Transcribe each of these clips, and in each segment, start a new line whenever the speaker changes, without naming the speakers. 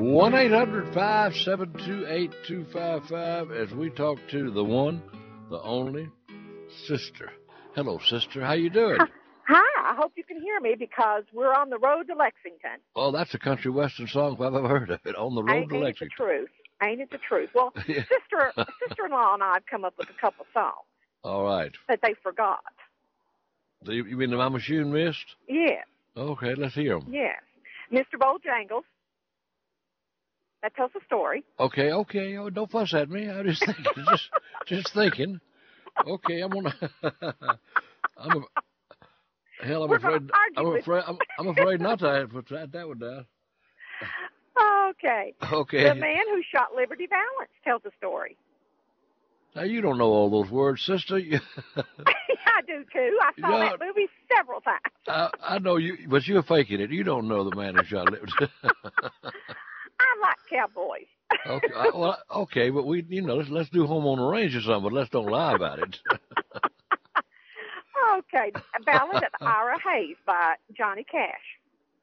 1-800-572-8255 as we talk to the one, the only, Sister. Hello, Sister. How you doing?
Hi. I hope you can hear me because we're on the road to Lexington.
Oh, that's a country western song if I've ever heard of it. On the road to Lexington.
Ain't it the truth? Ain't it the truth? Well,
Yeah.
sister-in-law and I have come up with a couple songs.
All right.
That they forgot.
You mean the Mama Shoon missed?
Yeah.
Okay, let's hear them.
Yes. Mr. Bojangles. That tells a story.
Okay. Oh, don't fuss at me. I was just thinking. just thinking. Okay, I'm afraid not to put that one down.
Okay.
Okay.
The man who shot Liberty Valance tells a story.
Now, you don't know all those words, Sister.
I do, too. I saw that movie several times.
I know you, but you're faking it. You don't know the man who shot Liberty.
I like cowboys.
Okay, but let's do Home on the Range or something, but let's don't lie about it.
Okay. A Ballad of Ira Hayes by Johnny Cash.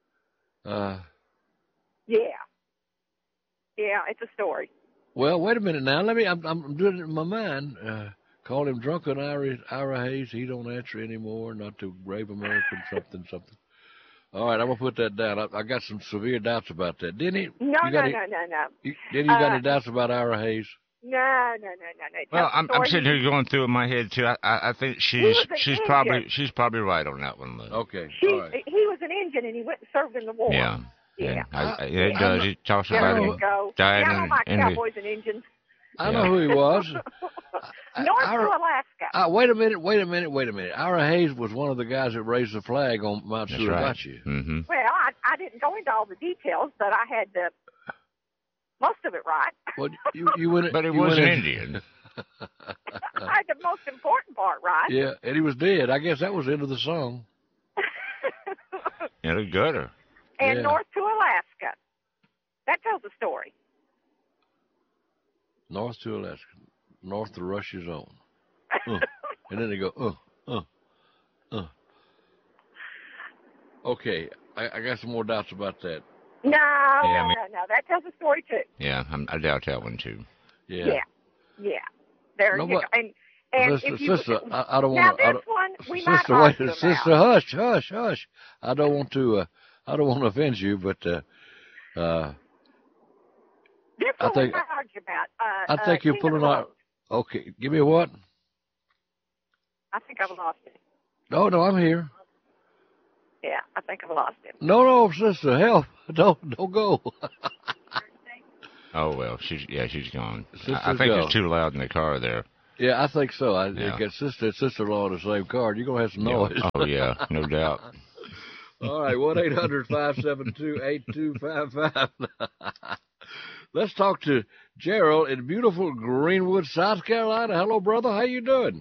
Yeah, it's a story.
Well, wait a minute now. I'm doing it in my mind. Call him drunken Ira Hayes. He don't answer anymore. Not to brave American something. All right, I'm gonna put that down. I got some severe doubts about that. Didn't he?
No.
Didn't you got any doubts about Ira Hayes?
No.
Well, I'm sitting here going through in my head too. I think she's probably right on that one, Lou.
Okay.
All right. He was an Indian and he went and served in the war.
Yeah.
Yeah.
It does. He talks about it.
I don't like cowboys and Indians.
I know who he was.
North to Alaska.
Wait a minute. Ira Hayes was one of the guys that raised the flag on Mount Suribachi.
Right. Mm-hmm.
Well, I didn't go into all the details, but I had most of it right.
Well, you went.
But it was an Indian.
I had the most important part right.
Yeah, and he was dead. I guess that was the end of the song.
Yeah, the gutter.
And North to Alaska. That tells a story.
North to Alaska. North to Russia's own. And then they go, Okay, I got some more doubts about that.
No. That tells a story, too.
Yeah, I doubt that one, too.
Yeah. There you go. And
sister, I don't want to.
Now, this one, we might argue about.
Sister, hush. I don't want to offend you, but
this one we might argue about.
I think you're pulling out. Okay, give me a what?
I think I've lost it.
No, I'm here.
Yeah, I think I've lost it.
No, sister, help! Don't go.
Oh well, she's gone.
Sister's
I think
gone.
it's too loud in the car there.
Yeah, I think so. I got sister-in-law in the same car. You're gonna have some noise.
Oh yeah, no doubt.
All right, 1-800-572-8255. Let's talk to Gerald in beautiful Greenwood, South Carolina. Hello, brother. How you doing?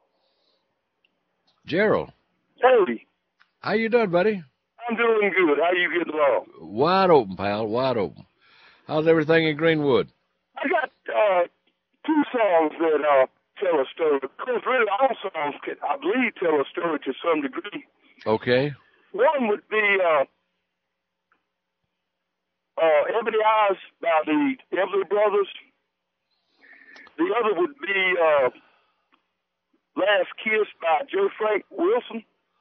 Gerald.
Hey.
How you doing, buddy?
I'm doing good. How you getting along?
Wide open, pal. Wide open. How's everything in Greenwood?
I got two songs that tell a story. Because really all songs, I believe, tell a story to some degree.
Okay.
One would be Ebony Eyes by the Everly Brothers. The other would be Last Kiss by Joe Frank Wilson.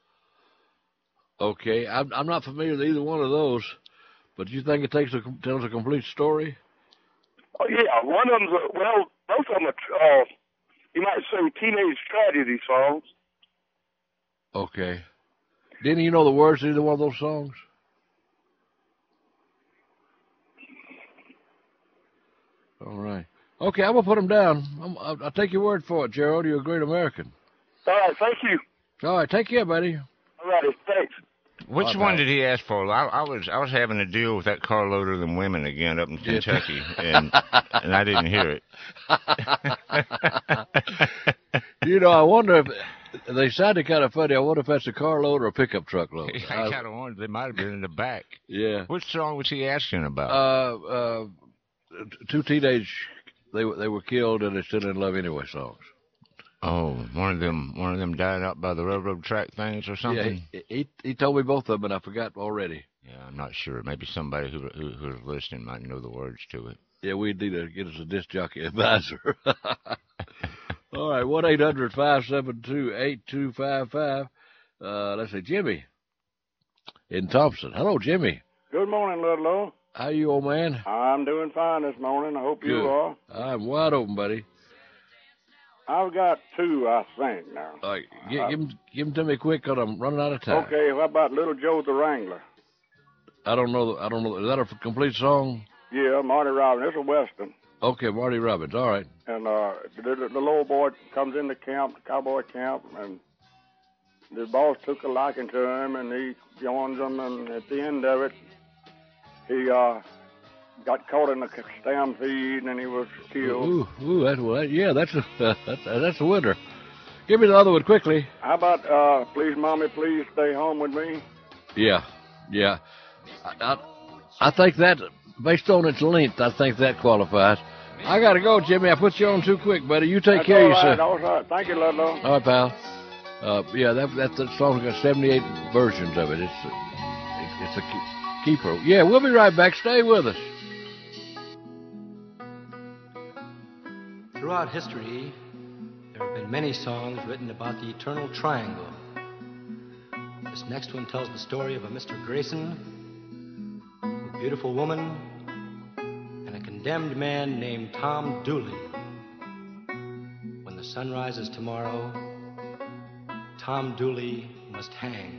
Okay. I'm not familiar with either one of those, but you think it tells a complete story?
Oh, yeah. One of them's, both of them are, you might say, teenage tragedy songs.
Okay. Didn't you know the words to either one of those songs? All right. Okay, I'm going to put them down. I'll take your word for it, Gerald. You're a great American.
All right, thank you.
All right, take care, buddy.
All righty, thanks.
Which one did he ask for? I was having to deal with that carload of them women again up in Kentucky, and I didn't hear it.
I wonder if they sounded kind of funny. I wonder if that's a carload or a pickup truck load.
I kind of wondered. They might have been in the back.
Yeah.
Which song was he asking about?
Two teenage, they were killed and they're still in love anyway songs.
Oh, one of them died out by the railroad track things or something.
Yeah, he told me both of them, and I forgot already.
Yeah, I'm not sure. Maybe somebody who's listening might know the words to it.
Yeah, we need to get us a disc jockey advisor. All right, 1-800-572-8255. Let's say Jimmy in Thompson. Hello, Jimmy.
Good morning, Ludlow.
How you, old man?
I'm doing fine this morning. I hope
Good.
you are.
I'm wide open, buddy.
I've got two, I think, now.
All right, give them to me quick, because I'm running out of time.
Okay, how about Little Joe the Wrangler?
I don't know. Is that a complete song?
Yeah, Marty Robbins. It's a Western.
Okay, Marty Robbins. All right.
And the little boy comes into camp, the cowboy camp, and the boss took a liking to him, and he joins them, and at the end of it, he got caught in a stampede, and he was killed.
That's a winner. Give me the other one quickly.
How about Please, Mommy, Please Stay Home With Me?
Yeah. I think that, based on its length, I think that qualifies. I got to go, Jimmy. I put you on too quick, buddy. You take care of yourself.
All right. Thank you, Ludlow.
All right, pal. That song's got 78 versions of it. It's a keeper. Yeah, we'll be right back. Stay with us.
Throughout history, there have been many songs written about the eternal triangle. This next one tells the story of a Mr. Grayson, a beautiful woman, and a condemned man named Tom Dooley. When the sun rises tomorrow, Tom Dooley must hang.